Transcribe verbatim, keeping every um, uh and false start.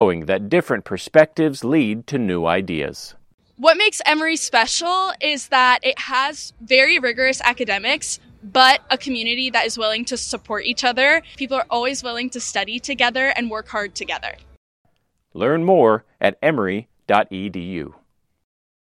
showing that different perspectives lead to new ideas. What makes Emory special is that it has very rigorous academics, but a community that is willing to support each other. People are always willing to study together and work hard together. Learn more at emory dot e d u.